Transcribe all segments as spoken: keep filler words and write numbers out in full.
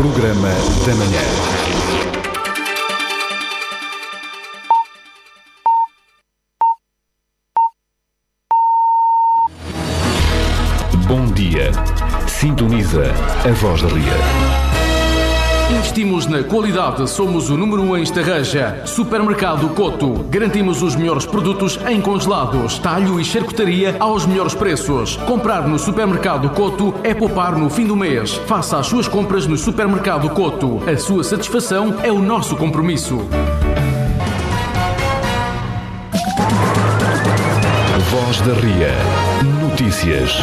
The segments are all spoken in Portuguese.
Programa da Manhã. Bom dia. Sintoniza a Voz da Ria. Investimos na qualidade, somos o número um em Estarreja. Supermercado Coto. Garantimos os melhores produtos em congelados, talho e charcutaria aos melhores preços. Comprar no Supermercado Coto é poupar no fim do mês. Faça as suas compras no Supermercado Coto. A sua satisfação é o nosso compromisso. Voz da Ria. Notícias.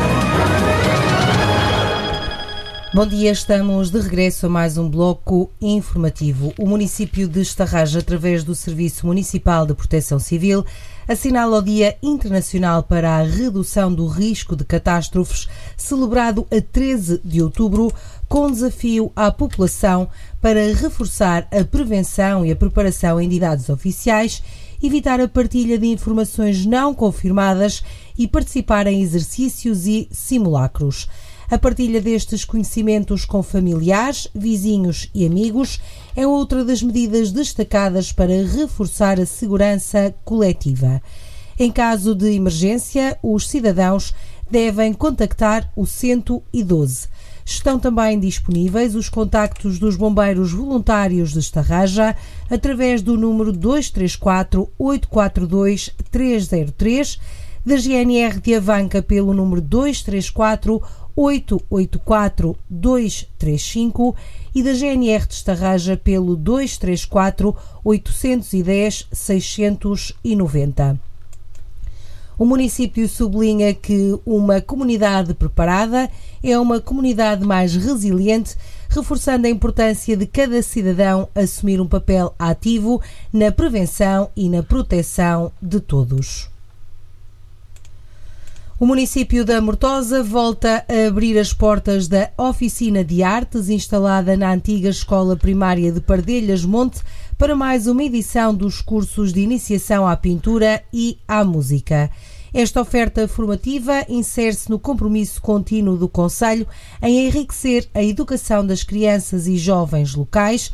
Bom dia, estamos de regresso a mais um bloco informativo. O município de Estarreja, através do Serviço Municipal de Proteção Civil, assinala o Dia Internacional para a Redução do Risco de Catástrofes, celebrado a treze de outubro, com desafio à população para reforçar a prevenção e a preparação em entidades oficiais, evitar a partilha de informações não confirmadas e participar em exercícios e simulacros. A partilha destes conhecimentos com familiares, vizinhos e amigos é outra das medidas destacadas para reforçar a segurança coletiva. Em caso de emergência, os cidadãos devem contactar o cento e doze. Estão também disponíveis os contactos dos bombeiros voluntários de Estarreja através do número dois três quatro, oito quatro dois, três zero três, da G N R de Avanca pelo número dois três quatro, oito oito quatro, dois três cinco e da G N R de Estarreja pelo dois três quatro, oito um zero, seis nove zero. O município sublinha que uma comunidade preparada é uma comunidade mais resiliente, reforçando a importância de cada cidadão assumir um papel ativo na prevenção e na proteção de todos. O município da Mortosa volta a abrir as portas da Oficina de Artes instalada na antiga Escola Primária de Pardelhas Monte para mais uma edição dos cursos de iniciação à pintura e à música. Esta oferta formativa insere-se no compromisso contínuo do Concelho em enriquecer a educação das crianças e jovens locais,